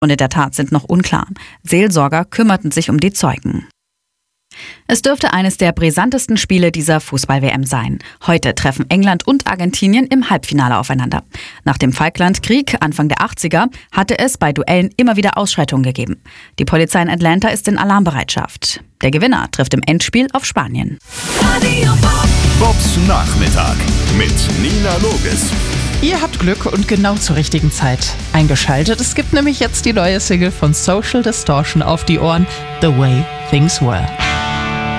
Gründe der Tat sind noch unklar. Seelsorger kümmerten sich um die Zeugen. Es dürfte eines der brisantesten Spiele dieser Fußball-WM sein. Heute treffen England und Argentinien im Halbfinale aufeinander. Nach dem Falklandkrieg Anfang der 80er hatte es bei Duellen immer wieder Ausschreitungen gegeben. Die Polizei in Atlanta ist in Alarmbereitschaft. Der Gewinner trifft im Endspiel auf Spanien. Bobs Nachmittag mit Nina Loges. Ihr habt Glück und genau zur richtigen Zeit eingeschaltet. Es gibt nämlich jetzt die neue Single von Social Distortion auf die Ohren, The Way Things Were.